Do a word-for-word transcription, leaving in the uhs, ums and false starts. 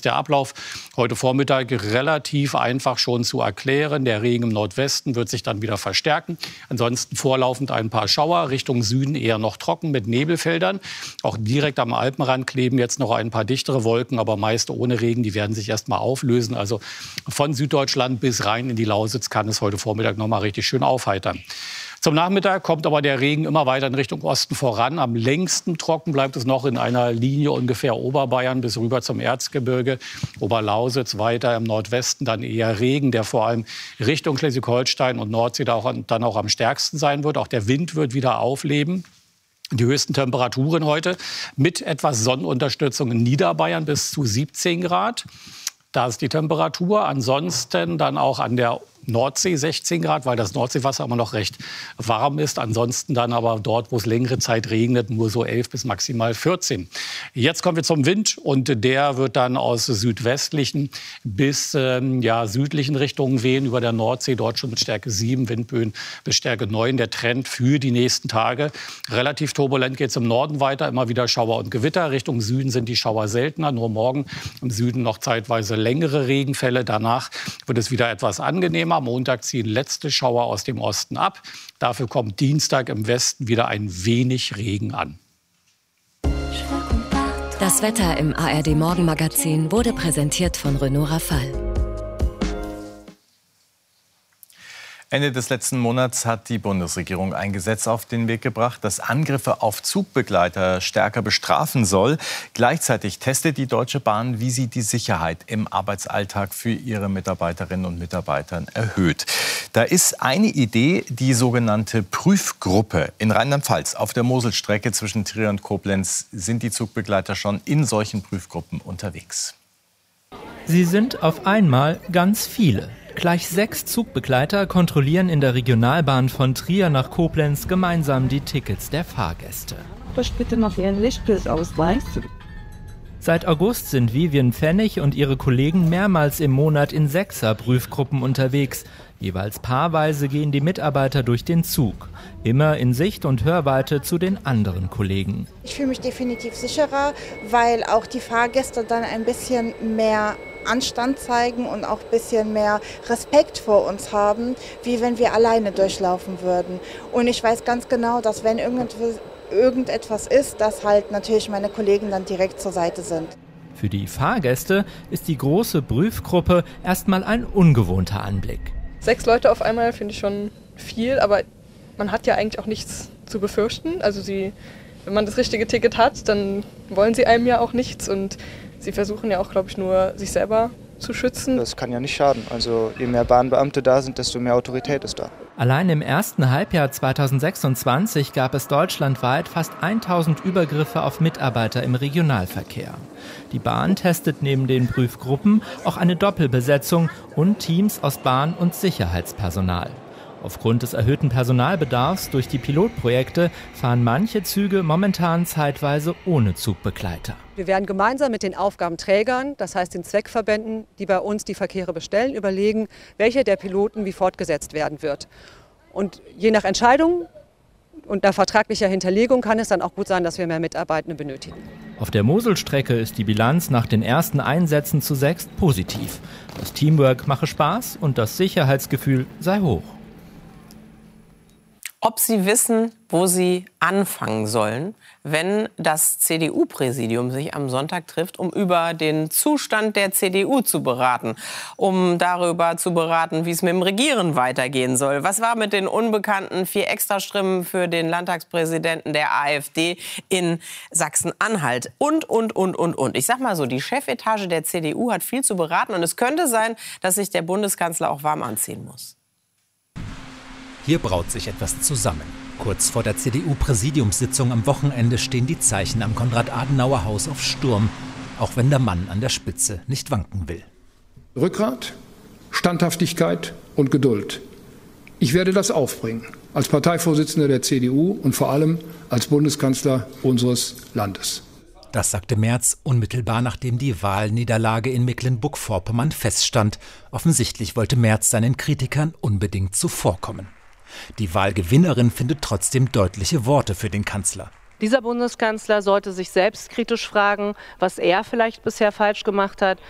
ist der Ablauf heute Vormittag relativ einfach schon zu erklären. Der Regen im Nordwesten wird sich dann wieder verstärken. Ansonsten vorlaufend ein paar Schauer, Richtung Süden eher noch trocken mit Nebelfeldern. Auch direkt am Alpenrand kleben jetzt noch ein paar dichtere Wolken, aber meist ohne Regen. Die werden sich erst mal auflösen. Also von Süddeutschland bis rein in die Lausitz kann es heute Vormittag noch mal richtig schön aufheitern. Zum Nachmittag kommt aber der Regen immer weiter in Richtung Osten voran. Am längsten trocken bleibt es noch in einer Linie ungefähr Oberbayern bis rüber zum Erzgebirge. Oberlausitz weiter im Nordwesten dann eher Regen, der vor allem Richtung Schleswig-Holstein und Nordsee da auch, dann auch am stärksten sein wird. Auch der Wind wird wieder aufleben. Die höchsten Temperaturen heute mit etwas Sonnenunterstützung in Niederbayern bis zu siebzehn Grad. Da ist die Temperatur. Ansonsten dann auch an der Nordsee sechzehn Grad, weil das Nordseewasser immer noch recht warm ist. Ansonsten dann aber dort, wo es längere Zeit regnet, nur so elf bis maximal vierzehn. Jetzt kommen wir zum Wind und der wird dann aus südwestlichen bis ähm, ja, südlichen Richtungen wehen über der Nordsee. Dort schon mit Stärke sieben, Windböen bis Stärke neun. Der Trend für die nächsten Tage. Relativ turbulent geht es im Norden weiter. Immer wieder Schauer und Gewitter. Richtung Süden sind die Schauer seltener. Nur morgen im Süden noch zeitweise längere Regenfälle. Danach wird es wieder etwas angenehmer. Am Montag ziehen letzte Schauer aus dem Osten ab. Dafür kommt Dienstag im Westen wieder ein wenig Regen an. Das Wetter im A R D Morgenmagazin wurde präsentiert von Renault Rafale. Ende des letzten Monats hat die Bundesregierung ein Gesetz auf den Weg gebracht, das Angriffe auf Zugbegleiter stärker bestrafen soll. Gleichzeitig testet die Deutsche Bahn, wie sie die Sicherheit im Arbeitsalltag für ihre Mitarbeiterinnen und Mitarbeiter erhöht. Da ist eine Idee, die sogenannte Prüfgruppe. In Rheinland-Pfalz auf der Moselstrecke zwischen Trier und Koblenz sind die Zugbegleiter schon in solchen Prüfgruppen unterwegs. Sie sind auf einmal ganz viele. Gleich sechs Zugbegleiter kontrollieren in der Regionalbahn von Trier nach Koblenz gemeinsam die Tickets der Fahrgäste. Bitte noch Ihren Lichtbildausweis. Seit August sind Vivian Pfennig und ihre Kollegen mehrmals im Monat in Sechser-Prüfgruppen unterwegs. Jeweils paarweise gehen die Mitarbeiter durch den Zug. Immer in Sicht- und Hörweite zu den anderen Kollegen. Ich fühle mich definitiv sicherer, weil auch die Fahrgäste dann ein bisschen mehr Anstand zeigen und auch ein bisschen mehr Respekt vor uns haben, wie wenn wir alleine durchlaufen würden. Und ich weiß ganz genau, dass wenn irgendetwas ist, dass halt natürlich meine Kollegen dann direkt zur Seite sind. Für die Fahrgäste ist die große Prüfgruppe erstmal ein ungewohnter Anblick. Sechs Leute auf einmal finde ich schon viel, aber man hat ja eigentlich auch nichts zu befürchten. Also sie, wenn man das richtige Ticket hat, dann wollen sie einem ja auch nichts und sie versuchen ja auch, glaube ich, nur sich selber zu schützen. Das kann ja nicht schaden. Also je mehr Bahnbeamte da sind, desto mehr Autorität ist da. Allein im ersten Halbjahr zweitausendsechsundzwanzig gab es deutschlandweit fast tausend Übergriffe auf Mitarbeiter im Regionalverkehr. Die Bahn testet neben den Prüfgruppen auch eine Doppelbesetzung und Teams aus Bahn- und Sicherheitspersonal. Aufgrund des erhöhten Personalbedarfs durch die Pilotprojekte fahren manche Züge momentan zeitweise ohne Zugbegleiter. Wir werden gemeinsam mit den Aufgabenträgern, das heißt den Zweckverbänden, die bei uns die Verkehre bestellen, überlegen, welche der Piloten wie fortgesetzt werden wird. Und je nach Entscheidung und nach vertraglicher Hinterlegung kann es dann auch gut sein, dass wir mehr Mitarbeitende benötigen. Auf der Moselstrecke ist die Bilanz nach den ersten Einsätzen zu sechst positiv. Das Teamwork mache Spaß und das Sicherheitsgefühl sei hoch. Ob Sie wissen, wo Sie anfangen sollen, wenn das C D U-Präsidium sich am Sonntag trifft, um über den Zustand der C D U zu beraten, um darüber zu beraten, wie es mit dem Regieren weitergehen soll. Was war mit den unbekannten vier Extrastimmen für den Landtagspräsidenten der AfD in Sachsen-Anhalt? Und, und, und, und, und. Ich sag mal so, die Chefetage der C D U hat viel zu beraten und es könnte sein, dass sich der Bundeskanzler auch warm anziehen muss. Hier braut sich etwas zusammen. Kurz vor der C D U-Präsidiumssitzung am Wochenende stehen die Zeichen am Konrad-Adenauer-Haus auf Sturm, auch wenn der Mann an der Spitze nicht wanken will. Rückgrat, Standhaftigkeit und Geduld. Ich werde das aufbringen, als Parteivorsitzender der C D U und vor allem als Bundeskanzler unseres Landes. Das sagte Merz unmittelbar, nachdem die Wahlniederlage in Mecklenburg-Vorpommern feststand. Offensichtlich wollte Merz seinen Kritikern unbedingt zuvorkommen. Die Wahlgewinnerin findet trotzdem deutliche Worte für den Kanzler. Dieser Bundeskanzler sollte sich selbstkritisch fragen, was er vielleicht bisher falsch gemacht hat